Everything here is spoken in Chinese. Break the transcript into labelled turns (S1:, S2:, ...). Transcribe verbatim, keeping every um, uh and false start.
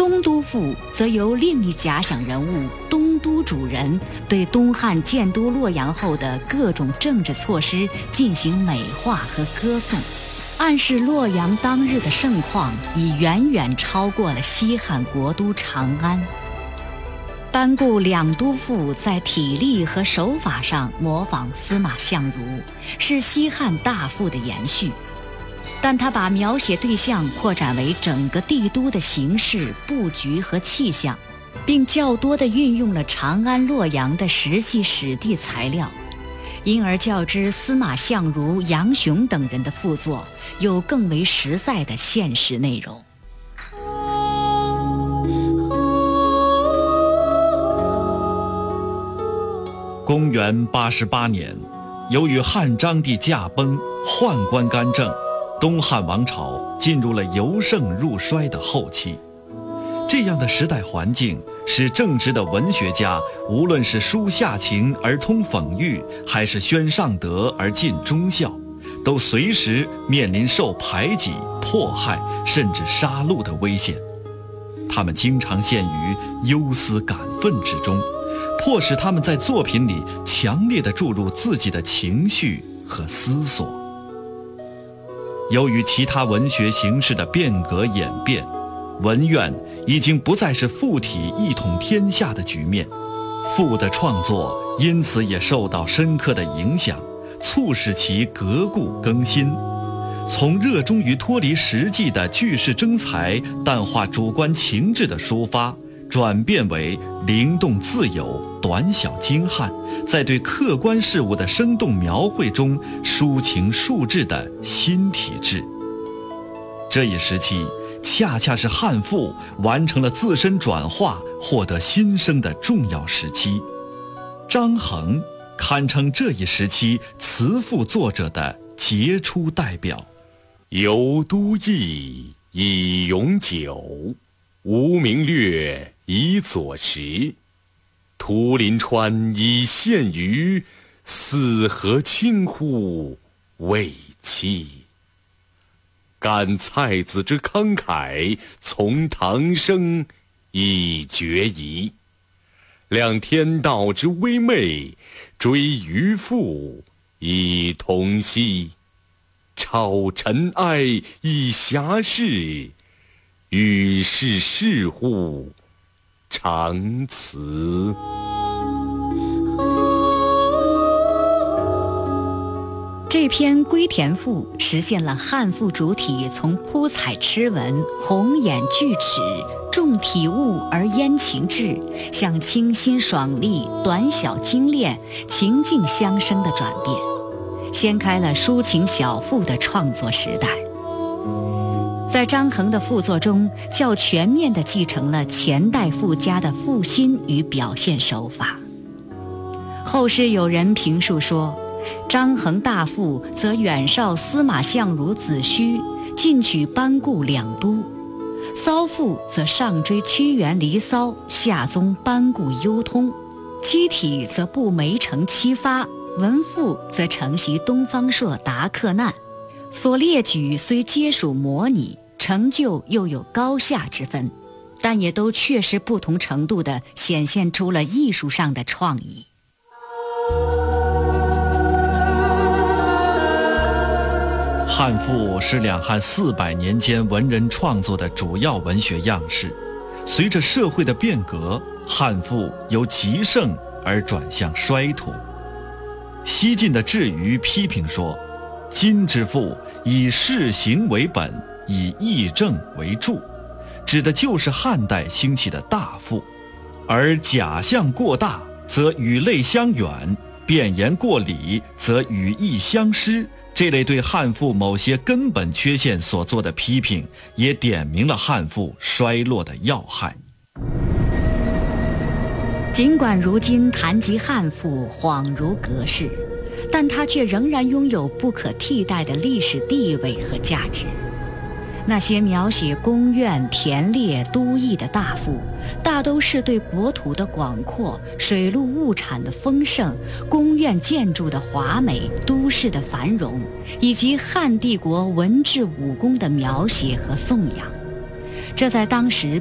S1: 东都赋则由另一假想人物东都主人对东汉建都洛阳后的各种政治措施进行美化和歌颂，暗示洛阳当日的盛况已远远超过了西汉国都长安。单顾两都赋在体力和手法上模仿司马相如，是西汉大赋的延续，但他把描写对象扩展为整个帝都的形式、布局和气象，并较多地运用了长安、洛阳的实际史地材料，因而较之司马相如、杨雄等人的赋作，有更为实在的现实内容。
S2: 公元八十八年，由于汉章帝驾崩，宦官干政，东汉王朝进入了由盛入衰的后期。这样的时代环境使正直的文学家，无论是书下情而通讽喻，还是宣上德而尽忠孝，都随时面临受排挤、迫害甚至杀戮的危险。他们经常陷于忧思感愤之中，迫使他们在作品里强烈地注入自己的情绪和思索。由于其他文学形式的变革演变，文苑已经不再是赋体一统天下的局面，赋的创作因此也受到深刻的影响，促使其革故更新，从热衷于脱离实际的句式征才、淡化主观情志的抒发，转变为灵动自由、短小精悍，在对客观事物的生动描绘中抒情述志的新体制。这一时期恰恰是汉赋完成了自身转化、获得新生的重要时期。张衡堪称这一时期词赋作者的杰出代表。
S3: 游都邑以咏酒，无名略以佐食，图临川以献鱼，死何轻乎为妻。感蔡子之慷慨，从唐生以决疑，量天道之微昧，追渔父以同息，超尘埃以遐事，与世事乎长辞。
S1: 这篇《归田赋》实现了汉赋主体从铺彩痴文、红眼巨齿、重体物而焉情志，向清新爽利、短小精炼、情境相生的转变，掀开了抒情小赋的创作时代。在张衡的赋作中，较全面地继承了前代赋家的赋心与表现手法。后世有人评述说，张衡大赋则远绍司马相如子虚，进取班固两都；骚赋则上追屈原离骚，下宗班固幽通；七体则步梅城七发，文赋则承袭东方朔达克难。所列举虽皆属模拟，成就又有高下之分，但也都确实不同程度地显现出了艺术上的创意。
S2: 汉赋是两汉四百年间文人创作的主要文学样式。随着社会的变革，汉赋由极盛而转向衰土。西晋的智瑜批评说，今之赋以事行为本，以义正为注，指的就是汉代兴起的大赋。而假象过大，则语类相远；变言过理，则语义相失。这类对汉赋某些根本缺陷所做的批评，也点明了汉赋衰落的要害。
S1: 尽管如今谈及汉赋恍如隔世，但它却仍然拥有不可替代的历史地位和价值。那些描写宫苑、田猎、都邑的大赋，大都是对国土的广阔、水陆物产的丰盛、宫苑建筑的华美、都市的繁荣，以及汉帝国文治武功的描写和颂扬。这在当时